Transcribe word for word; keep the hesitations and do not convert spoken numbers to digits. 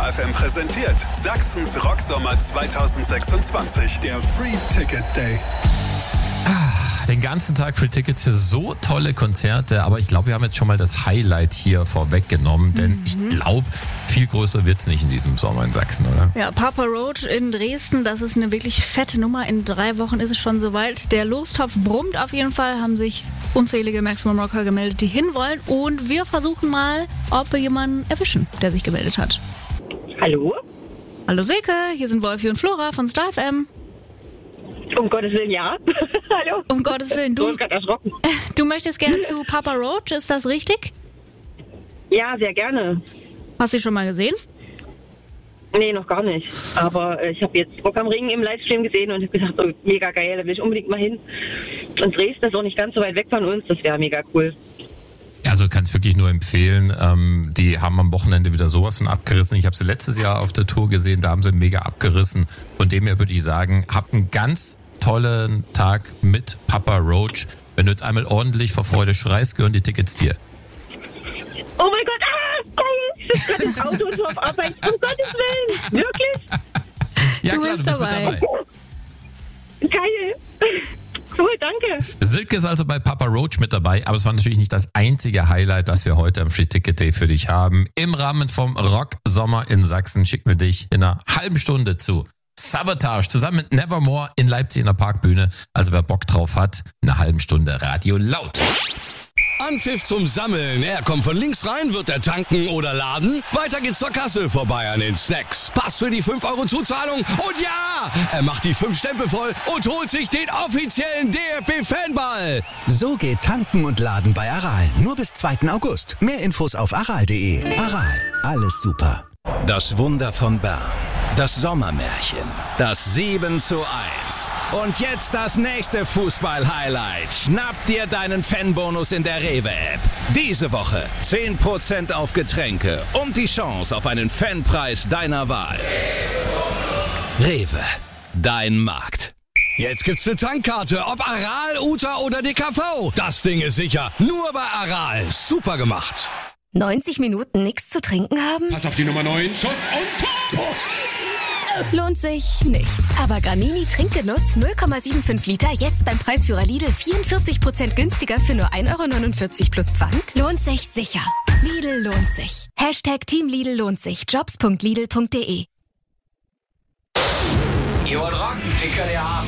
F M präsentiert Sachsens Rocksommer zwanzig sechsundzwanzig, der Free Ticket Day. Ah, den ganzen Tag Free Tickets für so tolle Konzerte, aber ich glaube, wir haben jetzt schon mal das Highlight hier vorweggenommen, denn mhm. ich glaube, viel größer wird's nicht in diesem Sommer in Sachsen, oder? Ja, Papa Roach in Dresden, das ist eine wirklich fette Nummer. In drei Wochen ist es schon soweit. Der Lostopf brummt auf jeden Fall, haben sich unzählige Maximum Rocker gemeldet, die hinwollen. Und wir versuchen mal, ob wir jemanden erwischen, der sich gemeldet hat. Hallo? Hallo Silke, hier sind Wolfi und Flora von Star F M. Um Gottes Willen, ja. Hallo. Um Gottes Willen, du, Ich bin erschrocken. du möchtest gerne zu Papa Roach, ist das richtig? Ja, sehr gerne. Hast du sie schon mal gesehen? Nee, noch gar nicht. Aber äh, ich habe jetzt Rock am Ring im Livestream gesehen und habe gedacht, oh, mega geil, da will ich unbedingt mal hin. Und Dresden ist auch nicht ganz so weit weg von uns, das wäre mega cool. Also kann es wirklich nur empfehlen. Ähm, die haben am Wochenende wieder sowas von abgerissen. Ich habe sie letztes Jahr auf der Tour gesehen, da haben sie mega abgerissen. Von dem her würde ich sagen, habt einen ganz tollen Tag mit Papa Roach. Wenn du jetzt einmal ordentlich vor Freude schreist, gehören die Tickets dir. Oh mein Gott, ah, geil! Ich sitze gerade im Auto und so auf Arbeit. Um Gottes Willen, wirklich? Ja Du klar, bist du bist dabei. mit dabei. Geil. Cool, danke. Silke ist also bei Papa Roach mit dabei, aber es war natürlich nicht das einzige Highlight, das wir heute am Free Ticket Day für dich haben. Im Rahmen vom Rock Sommer in Sachsen schicken wir dich in einer halben Stunde zu Sabotage zusammen mit Nevermore in Leipzig in der Parkbühne. Also wer Bock drauf hat, eine halbe Stunde Radio laut. Anpfiff zum Sammeln. Er kommt von links rein, wird er tanken oder laden? Weiter geht's zur Kasse, vorbei an den Snacks. Pass für die fünf Euro Zuzahlung und ja, er macht die fünf Stempel voll und holt sich den offiziellen D F B-Fanball. So geht Tanken und Laden bei Aral. Nur bis zweiten August. Mehr Infos auf aral punkt de. Aral, alles super. Das Wunder von Bern. Das Sommermärchen. Das sieben zu eins. Und jetzt das nächste Fußball-Highlight. Schnapp dir deinen Fanbonus in der Rewe-App. Diese Woche zehn Prozent auf Getränke und die Chance auf einen Fanpreis deiner Wahl. Rewe, dein Markt. Jetzt gibt's eine Tankkarte, ob Aral, Uta oder D K V. Das Ding ist sicher. Nur bei Aral. Super gemacht. neunzig Minuten nichts zu trinken haben? Pass auf die Nummer neun. Schuss und Tor! Lohnt sich nicht. Aber Gramini Trinkgenuss null Komma fünfundsiebzig Liter jetzt beim Preisführer Lidl vierundvierzig Prozent günstiger für nur ein Euro neunundvierzig plus Pfand? Lohnt sich sicher. Lidl lohnt sich. Hashtag Team Lidl lohnt sich. Jobs punkt lidl punkt de. Ihr wollt rocken? Den könnt ihr haben.